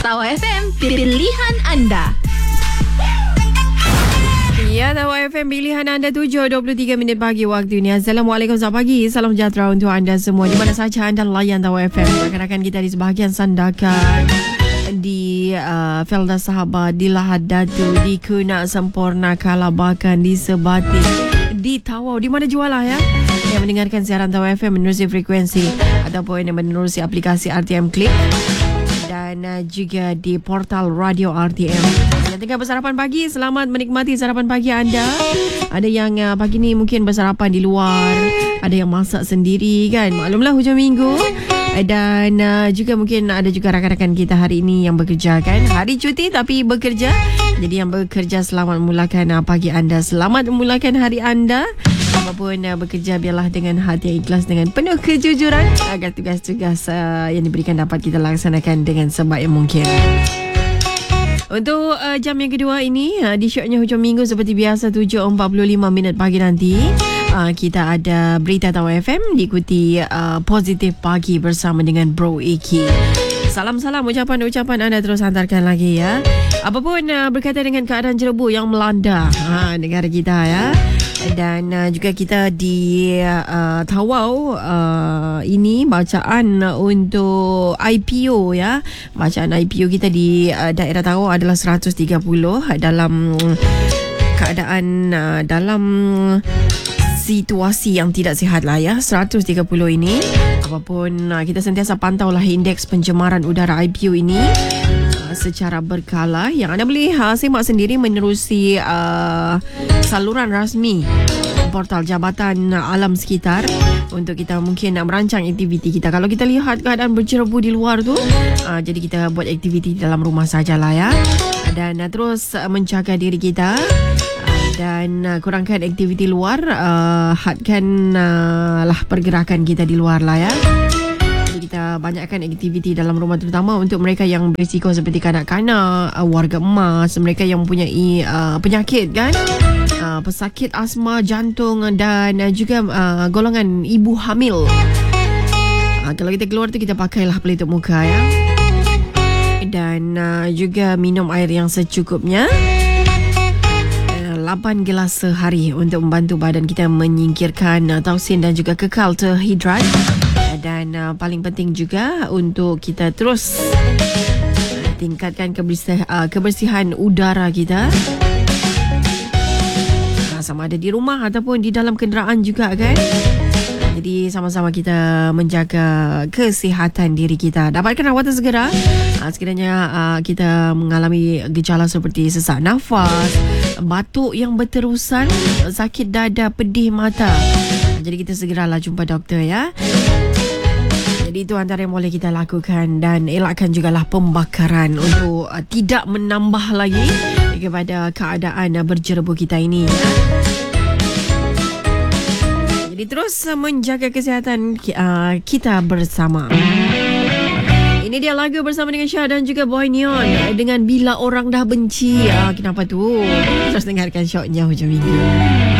Tawa FM, pilihan anda. Ya, Tawa FM, pilihan anda 7.23 minit pagi waktunya. Assalamualaikum, selamat pagi. Salam sejahtera untuk anda semua. Di mana sahaja anda layan Tawa FM. Rakan-rakan kita di sebahagian Sandakan, di Felda Sahabat, di Lahad Datu, di Kuna Sempurna, Kalabakan, di Sebati, di Tawau, di mana jualah ya, yang mendengarkan siaran Tawa FM menerusi frekuensi ataupun yang menerusi aplikasi RTM Click dan juga di portal Radio RTM. Yang tengah bersarapan pagi, selamat menikmati sarapan pagi anda. Ada yang pagi ni mungkin bersarapan di luar, ada yang masak sendiri kan, maklumlah hujung minggu. Dan juga mungkin ada juga rakan-rakan kita hari ini yang bekerja kan, hari cuti tapi bekerja. Jadi yang bekerja, selamat memulakan pagi anda, selamat memulakan hari anda. Apapun bekerja, biarlah dengan hati yang ikhlas, dengan penuh kejujuran, agar tugas-tugas yang diberikan dapat kita laksanakan dengan sebaik mungkin. Untuk jam yang kedua ini, di syoknya hujung minggu seperti biasa 7.45 minit pagi nanti, kita ada Berita Tawa FM, diikuti Positif Pagi bersama dengan Bro Iki. Salam-salam, ucapan-ucapan anda terus hantarkan lagi ya. Apapun berkaitan dengan keadaan jerebu yang melanda negara kita ya. Dan juga kita di Tawau, ini bacaan untuk IPO ya. Bacaan IPO kita di daerah Tawau adalah 130 dalam keadaan dalam situasi yang tidak sihat lah ya. 130 ini, apapun kita sentiasa pantaulah indeks pencemaran udara IPO ini secara berkala, yang anda boleh simak sendiri menerusi saluran rasmi portal Jabatan Alam Sekitar untuk kita mungkin nak merancang aktiviti kita. Kalau kita lihat keadaan berjerebu di luar tu, jadi kita buat aktiviti dalam rumah sajalah ya, dan terus menjaga diri kita dan kurangkan aktiviti luar, hadkan lah pergerakan kita di luar lah ya. Kita banyakkan aktiviti dalam rumah, terutama untuk mereka yang berisiko seperti kanak-kanak, warga emas, mereka yang mempunyai penyakit kan, pesakit asma, jantung dan juga golongan ibu hamil. Kalau kita keluar tu, kita pakailah pelitup muka ya, dan juga minum air yang secukupnya, 8 gelas sehari untuk membantu badan kita menyingkirkan toksin dan juga kekal terhidrat. Dan paling penting juga untuk kita terus tingkatkan kebersihan udara kita, sama ada di rumah ataupun di dalam kenderaan juga kan. Jadi sama-sama kita menjaga kesihatan diri kita. Dapatkan rawatan segera sekiranya kita mengalami gejala seperti sesak nafas, batuk yang berterusan, sakit dada, pedih mata. Jadi kita segeralah jumpa doktor ya. Jadi itu antara yang boleh kita lakukan, dan elakkan jugalah pembakaran untuk tidak menambah lagi kepada keadaan berjerebu kita ini. Jadi terus menjaga kesihatan kita bersama. Ini dia lagu bersama dengan Syah dan juga Boy Neon dengan Bila Orang Dah Benci. Kenapa tu? Terus dengarkan syoknya hujung minggu.